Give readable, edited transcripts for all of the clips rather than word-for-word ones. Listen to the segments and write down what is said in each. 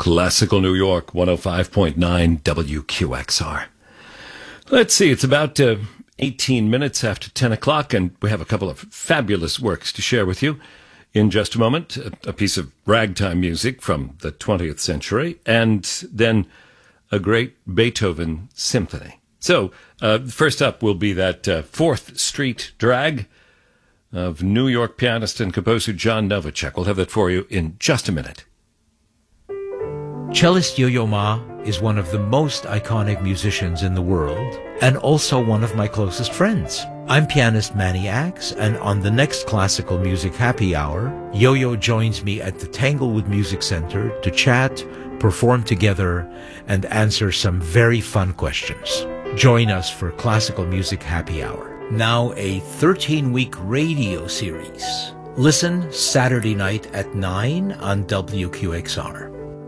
Classical New York, 105.9 WQXR. Let's see, it's about 18 minutes after 10 o'clock, and we have a couple of fabulous works to share with you in just a moment. A piece of ragtime music from the 20th century, and then a great Beethoven symphony. So, first up will be that 4th Street Drag of New York pianist and composer John Novacek. We'll have that for you in just a minute. Cellist Yo-Yo Ma is one of the most iconic musicians in the world and also one of my closest friends. I'm pianist Manny Axe, and on the next Classical Music Happy Hour, Yo-Yo joins me at the Tanglewood Music Center to chat, perform together, and answer some very fun questions. Join us for Classical Music Happy Hour. Now a 13-week radio series. Listen Saturday night at 9 on WQXR.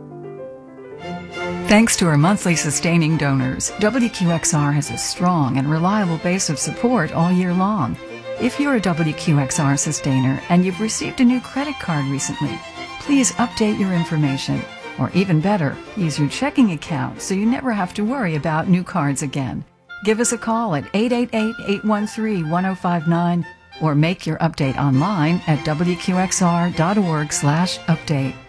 Thanks to our monthly sustaining donors, WQXR has a strong and reliable base of support all year long. If you're a WQXR sustainer and you've received a new credit card recently, please update your information. Or even better, use your checking account so you never have to worry about new cards again. Give us a call at 888-813-1059 or make your update online at WQXR.org/update.